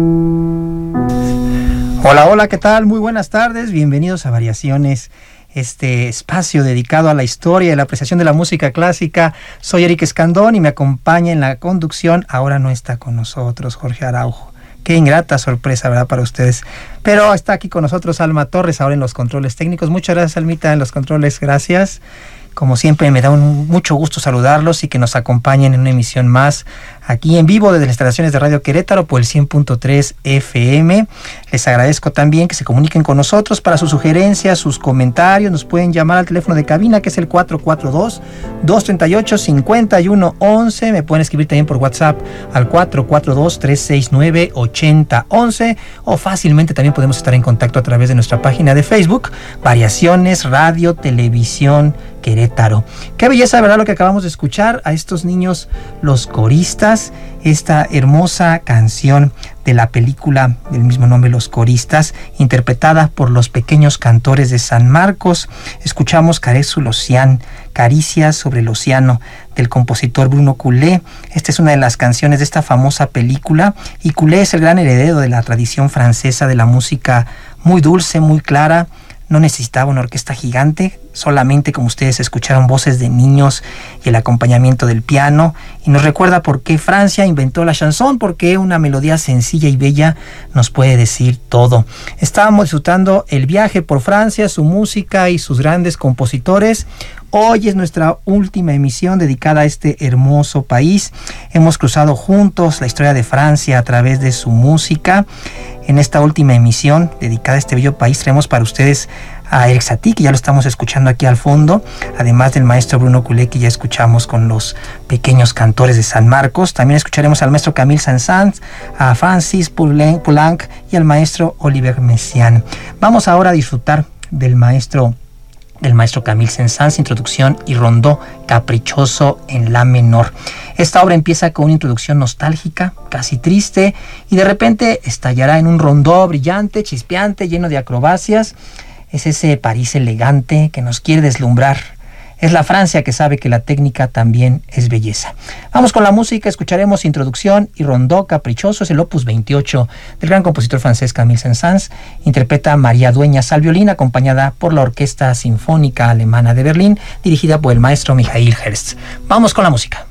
Hola, hola, ¿qué tal? Muy buenas tardes, bienvenidos a Variaciones, este espacio dedicado a la historia y la apreciación de la música clásica. Soy Eric Escandón y me acompaña en la conducción. Ahora no está con nosotros Jorge Araujo. Qué ingrata sorpresa, ¿verdad?, para ustedes. Pero está aquí con nosotros Alma Torres, ahora en los controles técnicos. Muchas gracias, Almita, en los controles, gracias. Como siempre, me da mucho gusto saludarlos y que nos acompañen en una emisión más aquí en vivo desde las instalaciones de Radio Querétaro por el 100.3 FM. Les agradezco también que se comuniquen con nosotros para sus sugerencias, sus comentarios. Nos pueden llamar al teléfono de cabina, que es el 442-238-5111. Me pueden escribir también por WhatsApp al 442-369-8011. O fácilmente también podemos estar en contacto a través de nuestra página de Facebook, Variaciones Radio Televisión Querétaro. Qué belleza, ¿verdad?, lo que acabamos de escuchar a estos niños, los coristas, esta hermosa canción de la película del mismo nombre, Los Coristas, interpretada por los pequeños cantores de San Marcos. Escuchamos Carezul Ocean, Caricias sobre el Océano, del compositor Bruno Coulet. Esta es una de las canciones de esta famosa película, y Coulet es el gran heredero de la tradición francesa de la música muy dulce, muy clara. No necesitaba una orquesta gigante, solamente, como ustedes escucharon, voces de niños y el acompañamiento del piano. Y nos recuerda por qué Francia inventó la chanson, porque una melodía sencilla y bella nos puede decir todo. Estábamos disfrutando el viaje por Francia, su música y sus grandes compositores. Hoy es nuestra última emisión dedicada a este hermoso país. Hemos cruzado juntos la historia de Francia a través de su música. En esta última emisión dedicada a este bello país traemos para ustedes a Erik Satie, que ya lo estamos escuchando aquí al fondo, además del maestro Bruno Coulet, que ya escuchamos con los pequeños cantores de San Marcos. También escucharemos al maestro Camille Saint-Saëns, a Francis Poulenc y al maestro Olivier Messiaen. Vamos ahora a disfrutar del maestro Camille Saint-Saëns, introducción y rondó caprichoso en la menor. Esta obra empieza con una introducción nostálgica, casi triste, y de repente estallará en un rondó brillante, chispeante, lleno de acrobacias. Es ese París elegante que nos quiere deslumbrar. Es la Francia que sabe que la técnica también es belleza. Vamos con la música, escucharemos introducción y rondó caprichoso. Es el opus 28 del gran compositor francés Camille Saint-Saëns. Interpreta María Dueñas al violín, acompañada por la Orquesta Sinfónica Alemana de Berlín, dirigida por el maestro Michael Herz. Vamos con la música.